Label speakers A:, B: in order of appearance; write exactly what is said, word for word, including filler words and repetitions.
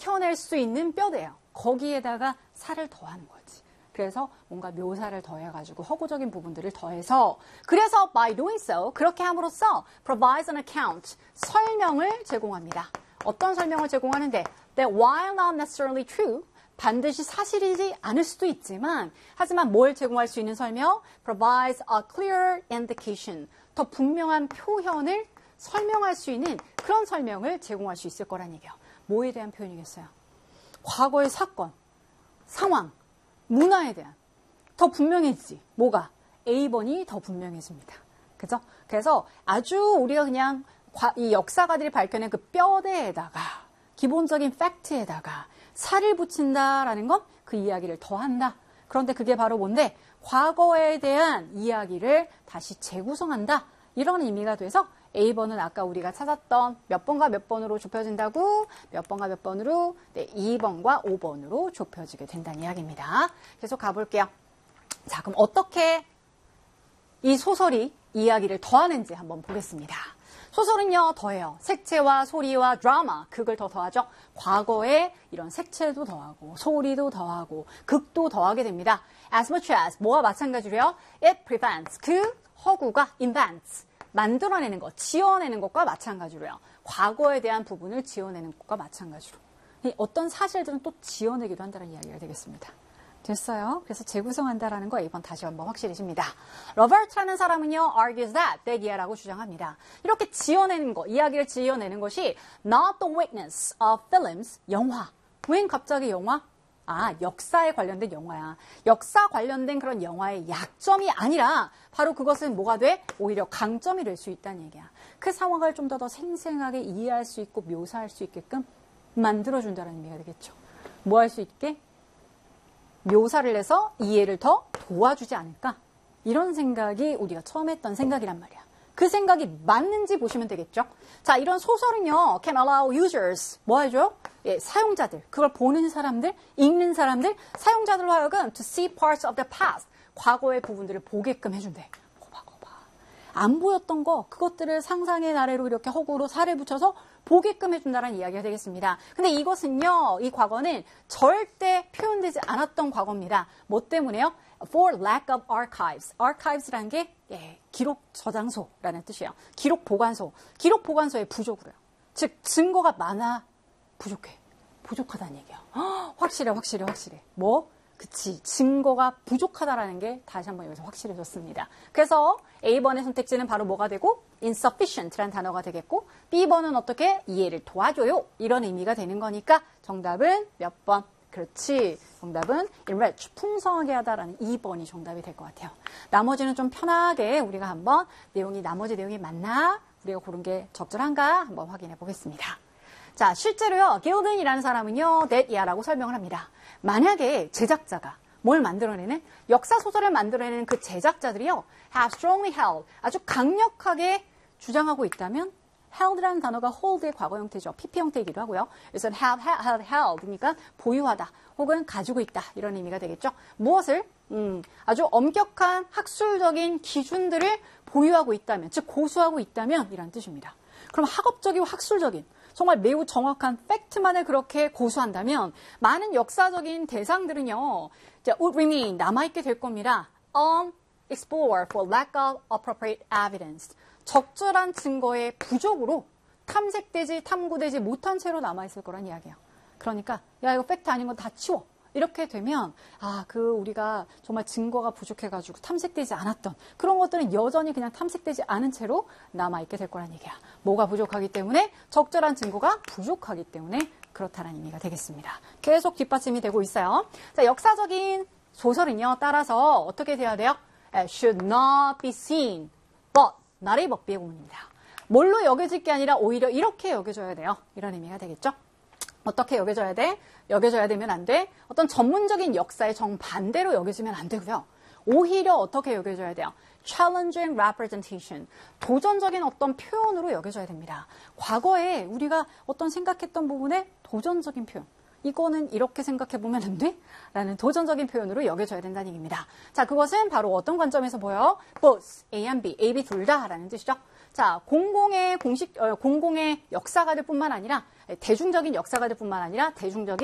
A: 지켜낼 수 있는 뼈대예요. 거기에다가 살을 더하는 거지. 그래서 뭔가 묘사를 더해가지고 허구적인 부분들을 더해서 그래서 by doing so 그렇게 함으로써 provides an account 설명을 제공합니다. 어떤 설명을 제공하는데 that while not necessarily true 반드시 사실이지 않을 수도 있지만 하지만 뭘 제공할 수 있는 설명? provides a clear indication 더 분명한 표현을 설명할 수 있는 그런 설명을 제공할 수 있을 거란 얘기예요. 뭐에 대한 표현이겠어요? 과거의 사건, 상황, 문화에 대한 더 분명해지지. 뭐가? A번이 더 분명해집니다. 그죠? 그래서 아주 우리가 그냥 이 역사가들이 밝혀낸 그 뼈대에다가 기본적인 팩트에다가 살을 붙인다라는 건 그 이야기를 더한다. 그런데 그게 바로 뭔데? 과거에 대한 이야기를 다시 재구성한다. 이런 의미가 돼서 A번은 아까 우리가 찾았던 몇 번과 몇 번으로 좁혀진다고 몇 번과 몇 번으로 네, 이 번과 오 번으로 좁혀지게 된다는 이야기입니다. 계속 가볼게요. 자, 그럼 어떻게 이 소설이 이야기를 더하는지 한번 보겠습니다. 소설은요, 더해요. 색채와 소리와 드라마, 극을 더 더하죠. 과거에 이런 색채도 더하고, 소리도 더하고, 극도 더하게 됩니다. As much as, 뭐와 마찬가지로요. It prevents, 그 허구가 invents, 만들어내는 것, 지어내는 것과 마찬가지로요. 과거에 대한 부분을 지어내는 것과 마찬가지로. 어떤 사실들은 또 지어내기도 한다는 이야기가 되겠습니다. 됐어요? 그래서 재구성한다라는 거 이번 다시 한번 확실해집니다. 러버트라는 사람은요, argues that, that year라고 주장합니다. 이렇게 지어내는 거, 이야기를 지어내는 것이 not the weakness of films, 영화. 웬 갑자기 영화? 아, 역사에 관련된 영화야. 역사 관련된 그런 영화의 약점이 아니라 바로 그것은 뭐가 돼? 오히려 강점이 될 수 있다는 얘기야. 그 상황을 좀 더 더 생생하게 이해할 수 있고 묘사할 수 있게끔 만들어준다는 의미가 되겠죠. 뭐 할 수 있게? 묘사를 해서 이해를 더 도와주지 않을까? 이런 생각이 우리가 처음 했던 생각이란 말이야. 그 생각이 맞는지 보시면 되겠죠. 자, 이런 소설은요, can allow users, 뭐 해줘요? 예, 사용자들, 그걸 보는 사람들, 읽는 사람들, 사용자들로 하여금 to see parts of the past, 과거의 부분들을 보게끔 해준대. 거봐, 거봐. 안 보였던 거, 그것들을 상상의 나래로 이렇게 허구로 살을 붙여서 보게끔 해준다는 이야기가 되겠습니다. 근데 이것은요, 이 과거는 절대 표현되지 않았던 과거입니다. 뭐 때문에요? For lack of archives. archives라는 게 예, 기록 저장소라는 뜻이에요. 기록 보관소. 기록 보관소의 부족으로요. 즉 증거가 많아 부족해. 부족하다는 얘기예요. 허, 확실해, 확실해, 확실해. 뭐? 그치. 증거가 부족하다라는 게 다시 한번 여기서 확실해졌습니다. 그래서 A번의 선택지는 바로 뭐가 되고 insufficient라는 단어가 되겠고 B번은 어떻게 이해를 도와줘요. 이런 의미가 되는 거니까 정답은 몇 번? 그렇지. 정답은 enrich, 풍성하게 하다라는 이 번이 정답이 될 것 같아요. 나머지는 좀 편하게 우리가 한번 내용이 나머지 내용이 맞나? 우리가 고른 게 적절한가? 한번 확인해 보겠습니다. 자, 실제로요, 길든이라는 사람은요, that year라고 설명을 합니다. 만약에 제작자가 뭘 만들어내는? 역사소설을 만들어내는 그 제작자들이요, have strongly held, 아주 강력하게 주장하고 있다면, held라는 단어가 hold의 과거 형태죠. 피피 형태이기도 하고요. 그래서 have, have held, 그러니까 보유하다, 혹은 가지고 있다, 이런 의미가 되겠죠. 무엇을? 음, 아주 엄격한 학술적인 기준들을 보유하고 있다면, 즉 고수하고 있다면, 이란 뜻입니다. 그럼 학업적이고 학술적인, 정말 매우 정확한 팩트만을 그렇게 고수한다면 많은 역사적인 대상들은요, 이제 would remain, 남아있게 될 겁니다. unexplored for lack of appropriate evidence. 적절한 증거의 부족으로 탐색되지, 탐구되지 못한 채로 남아있을 거란 이야기예요. 그러니까 야, 이거 팩트 아닌 건 다 치워. 이렇게 되면 아, 그 우리가 정말 증거가 부족해가지고 탐색되지 않았던 그런 것들은 여전히 그냥 탐색되지 않은 채로 남아있게 될 거란 얘기야. 뭐가 부족하기 때문에? 적절한 증거가 부족하기 때문에 그렇다는 의미가 되겠습니다. 계속 뒷받침이 되고 있어요. 자, 역사적인 소설은요, 따라서 어떻게 돼야 돼요? should not be seen, but not a 법비의 구문입니다. 뭘로 여겨질 게 아니라 오히려 이렇게 여겨져야 돼요. 이런 의미가 되겠죠? 어떻게 여겨져야 돼? 여겨져야 되면 안 돼? 어떤 전문적인 역사의 정반대로 여겨지면 안 되고요. 오히려 어떻게 여겨져야 돼요? challenging representation. 도전적인 어떤 표현으로 여겨져야 됩니다. 과거에 우리가 어떤 생각했던 부분에 도전적인 표현. 이거는 이렇게 생각해보면 안 돼? 라는 도전적인 표현으로 여겨져야 된다는 얘기입니다. 자, 그것은 바로 어떤 관점에서 보여요? both, A and B, A, B 둘 다 라는 뜻이죠. 자, 공공의 공식, 어, 공공의 역사가들 뿐만 아니라 대중적인 역사가들뿐만 아니라 대중적인